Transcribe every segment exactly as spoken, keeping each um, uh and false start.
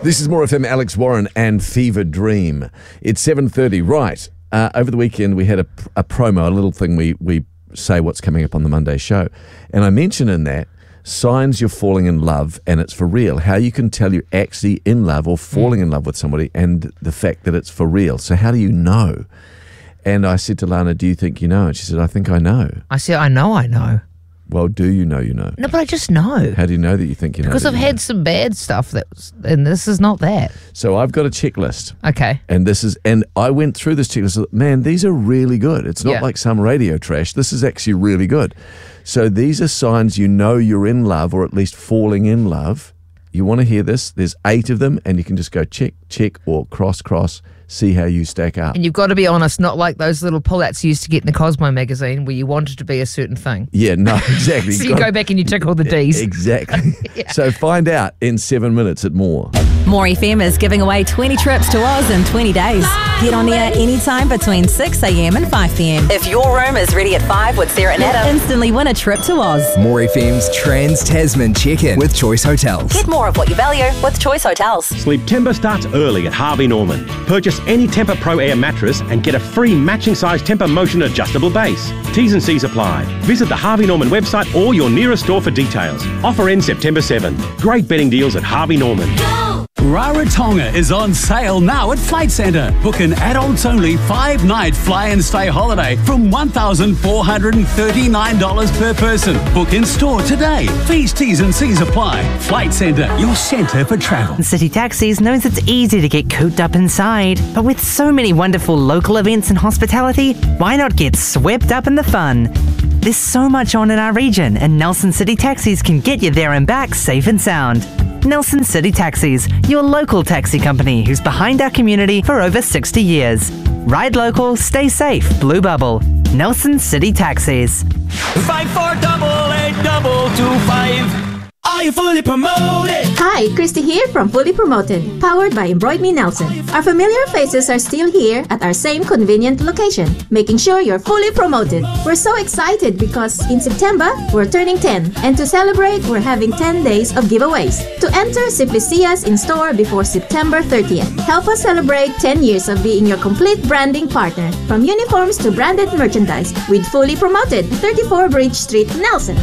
This is More F M, Alex Warren and Fever Dream. It's seven thirty. Right. Uh, over the weekend, we had a, a promo, a little thing we, we say what's coming up on the Monday show. And I mentioned in that signs you're falling in love, and it's for real. How you can tell you're actually in love or falling in love with somebody, and the fact that it's for real. So how do you know? And I said to Lana, do you think you know? And she said, I think I know. I said, I know I know. Well, do you know you know? No, but I just know. How do you know that you think you know? Because I've had know? some bad stuff, that was, and this is not that. So I've got a checklist. Okay. And this is, and I went through this checklist. Man, these are really good. It's not yeah. like some radio trash. This is actually really good. So these are signs you know you're in love, or at least falling in love. You want to hear this? There's eight of them, and you can just go check, check, or cross, cross. See how you stack up. And you've got to be honest, not like those little pull-outs you used to get in the Cosmo magazine where you wanted to be a certain thing. Yeah, no, exactly. So you go back and you tick all the D's. Exactly. yeah. So find out in seven minutes at More. More F M is giving away twenty trips to Oz in twenty days. Get on air anytime between six a.m. and five p.m. If your room is ready at five with Sarah and Adam, instantly win a trip to Oz. More F M's Trans Tasman check-in with Choice Hotels. Get more of what you value with Choice Hotels. Sleeptember starts early at Harvey Norman. Purchase any Tempur Pro Air mattress and get a free matching size Tempur Motion adjustable base. T's and C's apply. Visit the Harvey Norman website or your nearest store for details. Offer ends September seventh. Great betting deals at Harvey Norman. Go! Rarotonga is on sale now at Flight Centre. Book an adults-only five-night fly-and-stay holiday from one thousand four hundred thirty-nine dollars per person. Book in store today. Fees, T's and C's apply. Flight Centre, your centre for travel. City Taxis knows it's easy to get cooped up inside, but with so many wonderful local events and hospitality, why not get swept up in the fun? There's so much on in our region, and Nelson City Taxis can get you there and back safe and sound. Nelson City Taxis, your local taxi company who's behind our community for over sixty years. Ride local, stay safe, Blue Bubble. Nelson City Taxis. Five four double eight double two five. Are you fully promoted? Hi, Christy here from Fully Promoted, powered by Embroid Me Nelson. Our familiar faces are still here at our same convenient location, making sure you're fully promoted. We're so excited because in September, we're turning ten, and to celebrate, we're having ten days of giveaways. To enter, simply see us in store before September thirtieth. Help us celebrate ten years of being your complete branding partner, from uniforms to branded merchandise, with Fully Promoted, thirty-four Bridge Street, Nelson.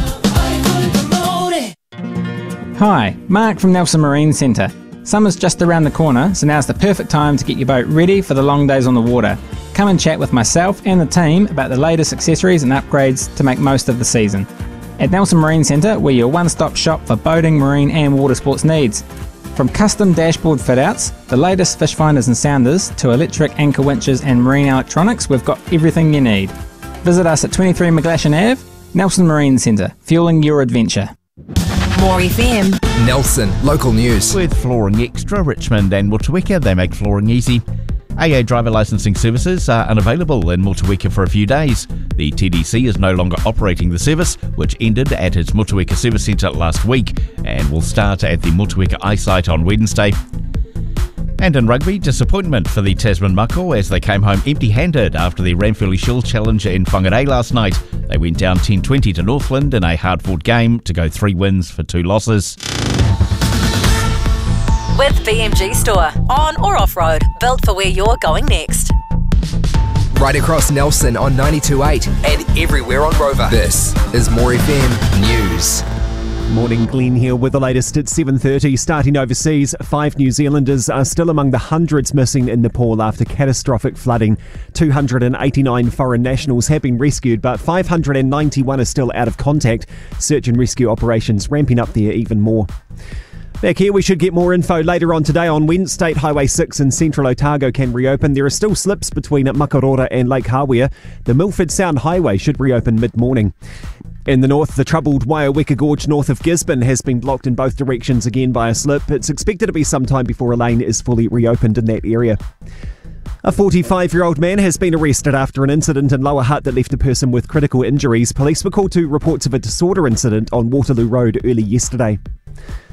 Hi, Mark from Nelson Marine Centre. Summer's just around the corner, so now's the perfect time to get your boat ready for the long days on the water. Come and chat with myself and the team about the latest accessories and upgrades to make most of the season. At Nelson Marine Centre, we're your one-stop shop for boating, marine and water sports needs. From custom dashboard fit-outs, the latest fish finders and sounders, to electric anchor winches and marine electronics, we've got everything you need. Visit us at twenty-three McGlashan Avenue, Nelson Marine Centre, fueling your adventure. More F M. Nelson, local news. With Flooring Extra, Richmond and Motueka, they make flooring easy. A A driver licensing services are unavailable in Motueka for a few days. The T D C is no longer operating the service, which ended at its Motueka Service Centre last week and will start at the Motueka iSite on Wednesday. And in rugby, disappointment for the Tasman Mako as they came home empty-handed after the Ranfurly Shield Challenge in Whangarei last night. They went down ten twenty to Northland in a hard-fought game to go three wins for two losses. With B M G Store, on or off-road, built for where you're going next. Right across Nelson on ninety-two point eight and everywhere on Rover. This is More F M News. Morning, Glenn here with the latest at seven thirty. Starting overseas, five New Zealanders are still among the hundreds missing in Nepal after catastrophic flooding. two hundred eighty-nine foreign nationals have been rescued, but five hundred ninety-one are still out of contact. Search and rescue operations ramping up there even more. Back here, we should get more info later on today on when State Highway six in central Otago can reopen. There are still slips between Makarora and Lake Hawea. The Milford Sound Highway should reopen mid-morning. In the north, the troubled Waiaweka Gorge north of Gisborne has been blocked in both directions again by a slip. It's expected to be some time before a lane is fully reopened in that area. A forty-five-year-old man has been arrested after an incident in Lower Hutt that left a person with critical injuries. Police were called to reports of a disorder incident on Waterloo Road early yesterday.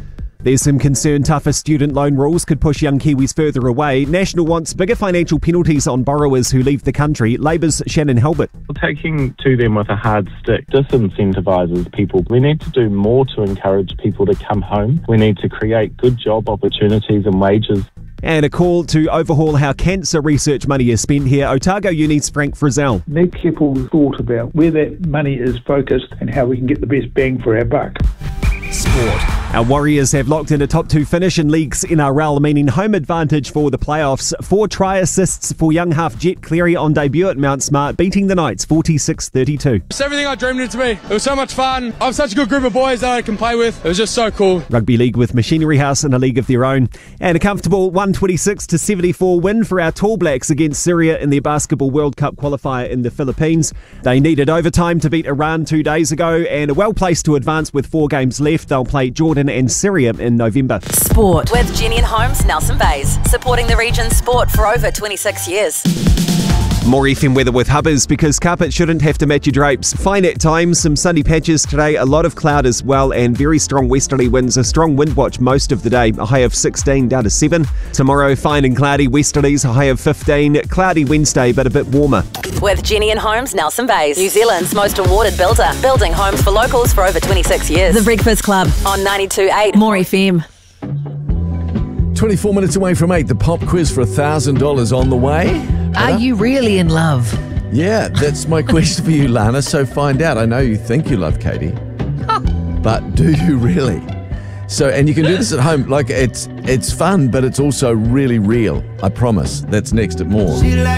There's some concern tougher student loan rules could push young Kiwis further away. National wants bigger financial penalties on borrowers who leave the country. Labour's Shannon Halbert. Taking to them with a hard stick disincentivises people. We need to do more to encourage people to come home. We need to create good job opportunities and wages. And a call to overhaul how cancer research money is spent here. Otago Uni's Frank Frizzell. Need careful thought about where that money is focused and how we can get the best bang for our buck. Sport. Our Warriors have locked in a top two finish in League's N R L, meaning home advantage for the playoffs. Four try assists for young half Jet Cleary on debut at Mount Smart, beating the Knights forty-six thirty-two. It's everything I dreamed it to be. It was so much fun. I have such a good group of boys that I can play with. It was just so cool. Rugby League with Machinery House in a league of their own. And a comfortable one twenty-six to seventy-four win for our Tall Blacks against Syria in their Basketball World Cup qualifier in the Philippines. They needed overtime to beat Iran two days ago and are well placed to advance with four games left. They'll play Jordan and Syria in November. Sport with Jenny and Holmes, Nelson Bays, supporting the region's sport for over twenty-six years. More F M weather with Hubbers, because carpet shouldn't have to match your drapes. Fine at times, some sunny patches today, a lot of cloud as well, and very strong westerly winds. A strong wind watch most of the day, a high of sixteen down to seven. Tomorrow, fine and cloudy westerlies, a high of fifteen. Cloudy Wednesday, but a bit warmer. With Jenny and Holmes, Nelson Bays, New Zealand's most awarded builder, building homes for locals for over twenty-six years. The Breakfast Club on ninety-two point eight More F M. twenty-four minutes away from eight, the pop quiz for one thousand dollars on the way. Are you really in love? Yeah, that's my question for you, Lana. So find out. I know you think you love Katie, but do you really? So, and you can do this at home. Like, it's it's fun, but it's also really real. I promise. That's next at More.